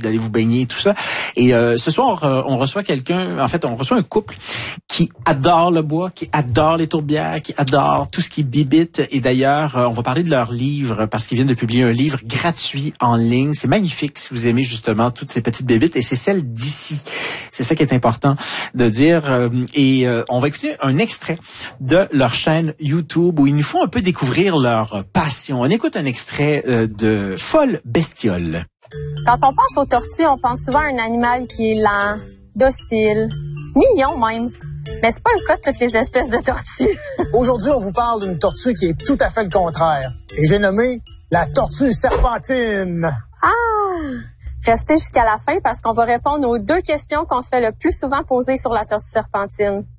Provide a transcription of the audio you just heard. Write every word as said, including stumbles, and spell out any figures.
d'aller vous baigner, tout ça. Et euh, ce soir, euh, on reçoit quelqu'un, en fait, on reçoit un couple qui adore le bois, qui adore les tourbières, qui adore tout ce qui bibite. Et d'ailleurs, euh, on va parler de leur livre parce qu'ils viennent de publier un livre gratuit en ligne. C'est magnifique si vous aimez justement toutes ces petites bébites. Et c'est celle d'ici. C'est ça qui est important de dire. Euh, et euh, on va écouter un extrait de leur chaîne YouTube où ils nous font un peu découvrir leur passion. On écoute un extrait euh, de Folle Bestiole. Quand on pense aux tortues, on pense souvent à un animal qui est lent, docile, mignon même. Mais c'est pas le cas de toutes les espèces de tortues. Aujourd'hui, on vous parle d'une tortue qui est tout à fait le contraire. Et j'ai nommé la tortue serpentine. Ah! Restez jusqu'à la fin parce qu'on va répondre aux deux questions qu'on se fait le plus souvent poser sur la tortue serpentine.